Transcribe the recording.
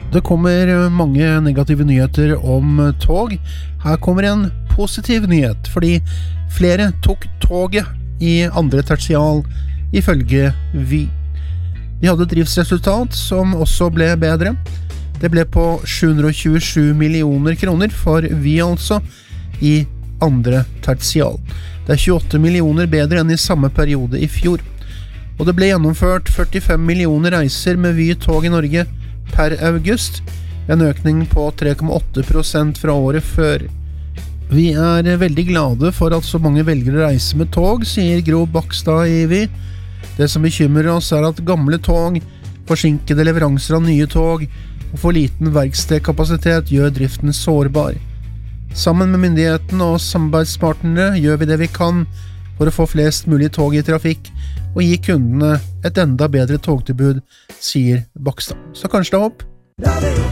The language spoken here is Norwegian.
Det kommer mange negative nyheter om tog. Her kommer en positiv nyhet, fordi flere tok toget i andre tertial, ifølge Vy. De hadde et driftsresultat som også ble bedre. Det ble på 727 millioner kroner for Vy altså, i andre tertial. Det er 28 millioner bedre enn i samme periode i fjor. Og det ble gjennomført 45 millioner reiser med Vy tog i Norge per august, en økning på 3,8% fra året før. Vi er veldig glade for at så mange velger å reise med tog, sier Gro Bakstad i Vy. Det som bekymrer oss er at gamle tog, forsinkede leveranser av nye tog og for liten verkstedkapasitet gjør driften sårbar. Sammen med myndigheten og samarbeidspartnere gjør vi det vi kan for å få flest mulig tog i trafikk og gi kundene et enda bedre togtilbud, sier Bakstad. Så kanskje det er håp?